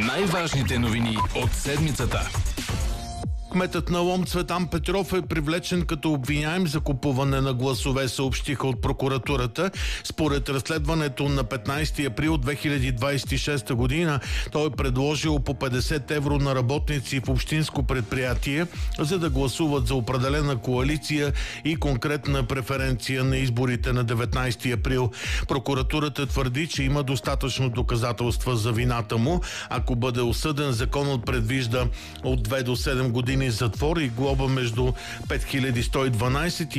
Най-важните новини от седмицата. Кметът на Лом Цветан Петров е привлечен като обвиняем за купуване на гласове, съобщиха от прокуратурата. Според разследването на 15 април 2026 година той е предложил по 50 евро на работници в общинско предприятие, за да гласуват за определена коалиция и конкретна преференция на изборите на 19 април. Прокуратурата твърди, че има достатъчно доказателства за вината му. Ако бъде осъден, законът предвижда от 2 до 7 години затвор и глоба между 5112 и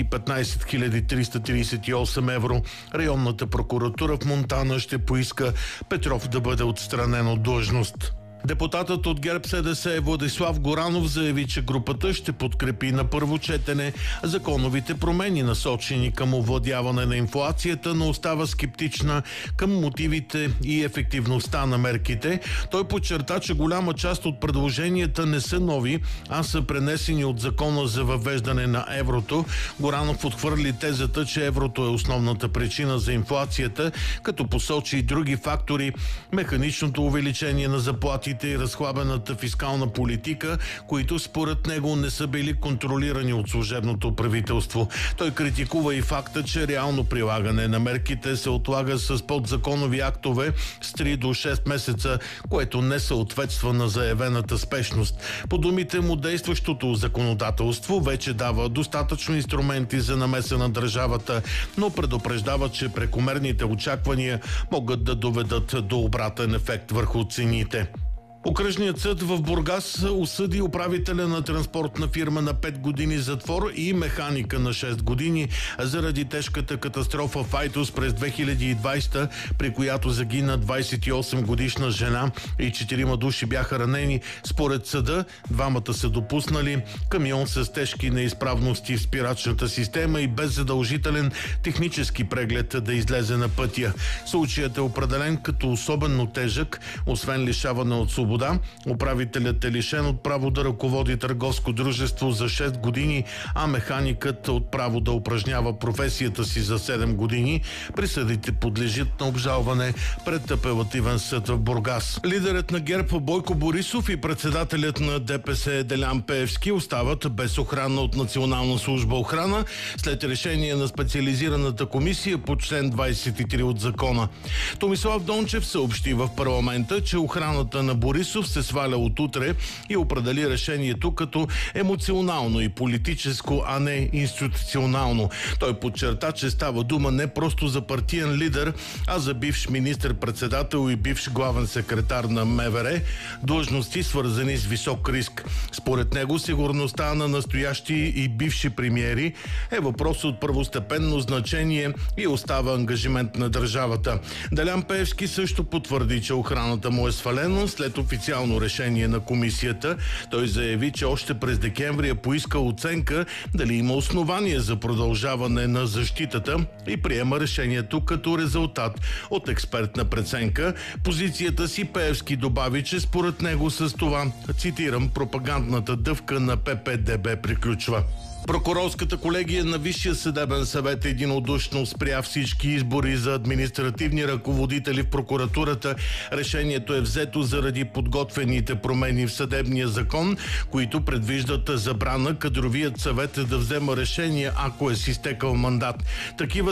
15338 евро. Районната прокуратура в Монтана ще поиска Петров да бъде отстранен от длъжност. Депутатът от ГЕРБ-СДС Владислав Горанов заяви, че групата ще подкрепи на първо четене законовите промени, насочени към овладяване на инфлацията, но остава скептична към мотивите и ефективността на мерките. Той подчерта, че голяма част от предложенията не са нови, а са пренесени от закона за въвеждане на еврото. Горанов отхвърли тезата, че еврото е основната причина за инфлацията, като посочи и други фактори – механичното увеличение на заплатите и разхлабената фискална политика, които според него не са били контролирани от служебното правителство. Той критикува и факта, че реално прилагане на мерките се отлага с подзаконови актове с 3 до 6 месеца, което не съответства на заявената спешност. По думите му, действащото законодателство вече дава достатъчно инструменти за намеса на държавата, но предупреждава, че прекомерните очаквания могат да доведат до обратен ефект върху цените. Окръжният съд в Бургас осъди управителя на транспортна фирма на 5 години затвор и механика на 6 години заради тежката катастрофа в Айтос през 2020, при която загина 28-годишна жена и 4 души бяха ранени. Според съда, двамата са допуснали камион с тежки неизправности в спирачната система и без задължителен технически преглед да излезе на пътя. Случаят е определен като особено тежък, освен лишаване от свобода. Управителят е лишен от право да ръководи търговско дружество за 6 години, а механикът от право да упражнява професията си за 7 години. Присъдите подлежат на обжалване пред апелативен съд в Бургас. Лидерът на ГЕРБ Бойко Борисов и председателят на ДПС Делян Пеевски остават без охрана от Национална служба охрана след решение на специализираната комисия по член 23 от закона. Томислав Дончев съобщи в парламента, че охраната на Борисов се сваля от утре и определи решението като емоционално и политическо, а не институционално. Той подчерта, че става дума не просто за партиен лидер, а за бивш министър-председател и бивш главен секретар на МВР, длъжности свързани с висок риск. Според него сигурността на настоящи и бивши премиери е въпрос от първостепенно значение и остава ангажимент на държавата. Делян Пеевски също потвърди, че охраната му е свалена след официално решение на комисията. Той заяви, че още през декември е поискал оценка дали има основание за продължаване на защитата и приема решението като резултат от експертна преценка. Позицията си Пеевски добави, че според него с това, цитирам, пропагандната дъвка на ППДБ приключва. Прокурорската колегия на Висшия съдебен съвет единодушно спря всички избори за административни ръководители в прокуратурата. Решението е взето заради подготвените промени в съдебния закон, които предвиждат забрана кадровият съвет да взема решение, ако е с изтекъл мандат. Такива